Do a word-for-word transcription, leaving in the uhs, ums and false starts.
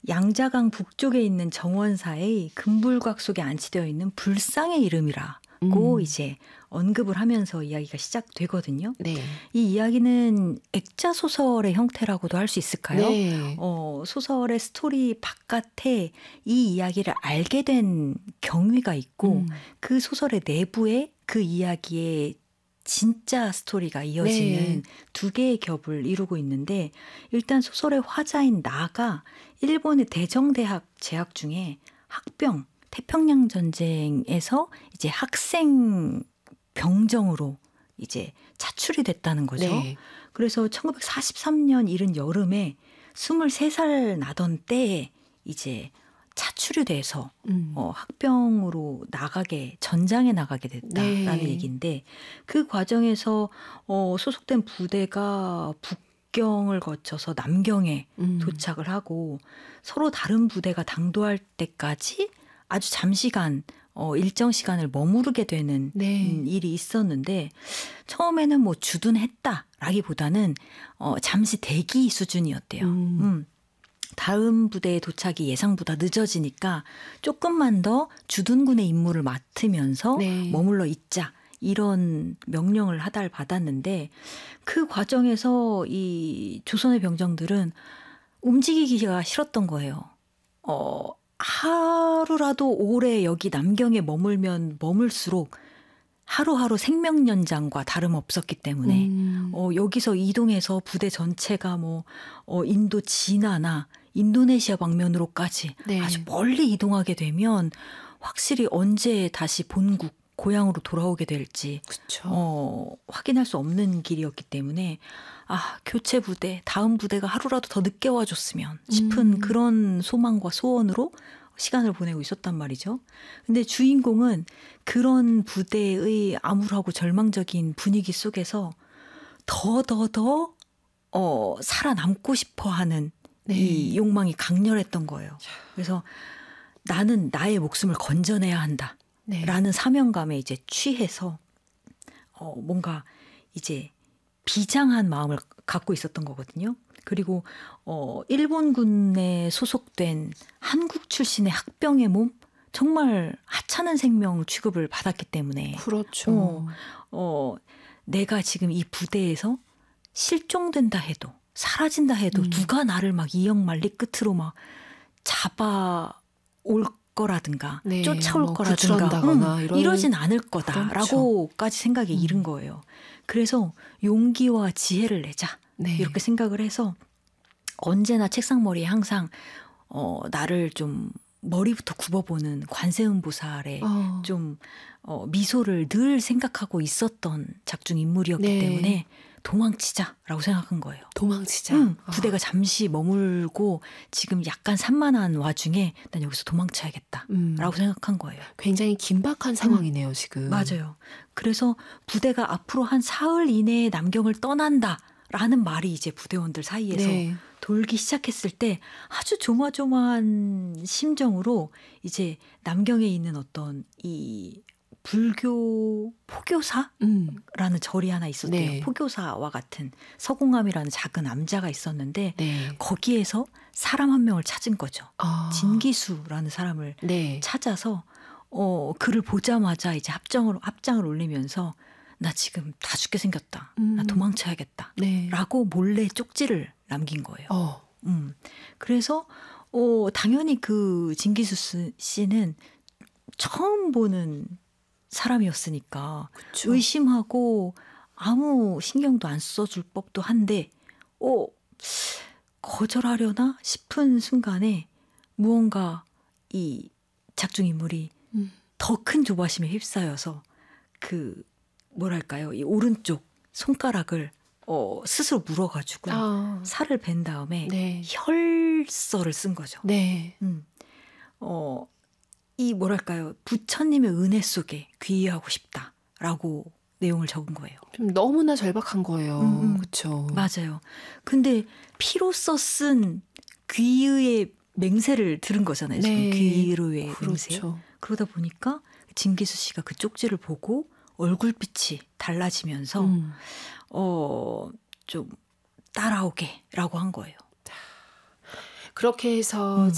양자강 북쪽에 있는 정원사의 금불곽 속에 안치되어 있는 불상의 이름이라고 음. 이제 언급을 하면서 이야기가 시작되거든요. 네. 이 이야기는 액자 소설의 형태라고도 할 수 있을까요? 네. 어, 소설의 스토리 바깥에 이 이야기를 알게 된 경위가 있고 음. 그 소설의 내부에 그 이야기의 진짜 스토리가 이어지는 네. 두 개의 겹을 이루고 있는데 일단 소설의 화자인 나가 일본의 대정대학 재학 중에 학병, 태평양 전쟁에서 이제 학생 병정으로 이제 차출이 됐다는 거죠. 네. 그래서 천구백사십삼 년 이른 여름에 스물세 살 나던 때에 이제 차출이 돼서 음. 어, 학병으로 나가게 전장에 나가게 됐다라는 네. 얘기인데 그 과정에서 어, 소속된 부대가 북경을 거쳐서 남경에 음. 도착을 하고 서로 다른 부대가 당도할 때까지 아주 잠시간 어, 일정 시간을 머무르게 되는 네. 음, 일이 있었는데 처음에는 뭐 주둔했다라기보다는 어, 잠시 대기 수준이었대요. 음. 음. 다음 부대의 도착이 예상보다 늦어지니까 조금만 더 주둔군의 임무를 맡으면서 네. 머물러 있자 이런 명령을 하달 받았는데 그 과정에서 이 조선의 병정들은 움직이기가 싫었던 거예요. 어, 하루라도 오래 여기 남경에 머물면 머물수록 하루하루 생명 연장과 다름없었기 때문에 음. 어, 여기서 이동해서 부대 전체가 뭐 어, 인도 진화나 인도네시아 방면으로까지 네. 아주 멀리 이동하게 되면 확실히 언제 다시 본국 고향으로 돌아오게 될지 어, 확인할 수 없는 길이었기 때문에 아 교체 부대 다음 부대가 하루라도 더 늦게 와줬으면 싶은 음. 그런 소망과 소원으로 시간을 보내고 있었단 말이죠. 근데 주인공은 그런 부대의 암울하고 절망적인 분위기 속에서 더 더 더 어, 살아남고 싶어하는 네. 이 욕망이 강렬했던 거예요. 그래서 나는 나의 목숨을 건져내야 한다. 네. 라는 사명감에 이제 취해서 어, 뭔가 이제 비장한 마음을 갖고 있었던 거거든요. 그리고 어, 일본군에 소속된 한국 출신의 학병의 몸 정말 하찮은 생명 취급을 받았기 때문에 그렇죠. 어, 어, 내가 지금 이 부대에서 실종된다 해도 사라진다 해도 음. 누가 나를 막 이역만리 끝으로 막 잡아올 거라든가 네, 쫓아올 뭐 거라든가 음, 이런... 이러진 않을 거다라고까지 그렇죠. 생각에 음. 이른 거예요. 그래서 용기와 지혜를 내자 네. 이렇게 생각을 해서 언제나 책상머리에 항상 어, 나를 좀 머리부터 굽어보는 관세음보살의 어. 좀 어, 미소를 늘 생각하고 있었던 작중 인물이었기 네. 때문에 도망치자라고 생각한 거예요. 도망치자. 응, 어. 부대가 잠시 머물고 지금 약간 산만한 와중에 난 여기서 도망쳐야겠다라고 음. 생각한 거예요. 굉장히 긴박한 상황이네요. 음. 지금. 맞아요. 그래서 부대가 앞으로 한 사흘 이내에 남경을 떠난다라는 말이 이제 부대원들 사이에서 네. 돌기 시작했을 때 아주 조마조마한 심정으로 이제 남경에 있는 어떤 이 불교 포교사라는 음. 절이 하나 있었대요. 네. 포교사와 같은 서공암이라는 작은 암자가 있었는데 네. 거기에서 사람 한 명을 찾은 거죠. 아. 진기수라는 사람을 네. 찾아서 어, 그를 보자마자 이제 합정을 합장을 올리면서 나 지금 다 죽게 생겼다. 음. 나 도망쳐야겠다. 네. 라고 몰래 쪽지를 남긴 거예요. 어. 음. 그래서 어, 당연히 그 진기수 씨는 처음 보는 사람이었으니까 그쵸. 의심하고 아무 신경도 안 써줄 법도 한데 어, 거절하려나 싶은 순간에 무언가 이 작중 인물이 음. 더 큰 조바심에 휩싸여서 그 뭐랄까요, 이 오른쪽 손가락을 어, 스스로 물어가지고 아. 살을 벤 다음에 네. 혈서를 쓴 거죠. 네. 음. 어, 이 뭐랄까요, 부처님의 은혜 속에 귀의하고 싶다라고 내용을 적은 거예요. 좀 너무나 절박한 거예요. 음, 음. 그렇죠. 맞아요. 근데 피로써 쓴 귀의의 맹세를 들은 거잖아요. 지금 네. 귀의로의 그렇죠. 맹세. 그러다 보니까 진기수 씨가 그 쪽지를 보고 얼굴빛이 달라지면서 음. 어, 좀 따라오게라고 한 거예요. 그렇게 해서 음.